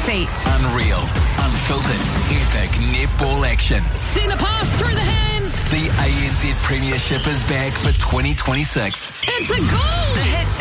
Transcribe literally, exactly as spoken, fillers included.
feet. Unreal, unfiltered, epic netball action. Centre pass through the hands. The A N Z Premiership is back for twenty twenty-six. It's a goal. The hits